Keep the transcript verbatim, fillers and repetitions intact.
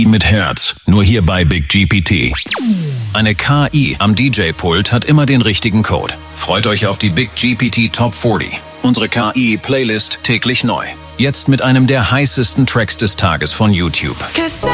mit Herz, nur hier bei Big G P T. Eine K I am D J-Pult hat immer den richtigen Code. Freut euch auf die Big G P T Top vierzig. Unsere K I-Playlist täglich neu. Jetzt mit einem der heißesten Tracks des Tages von YouTube.